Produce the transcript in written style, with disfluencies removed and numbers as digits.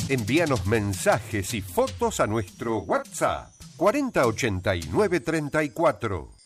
Envíanos mensajes y fotos a nuestro WhatsApp 408934.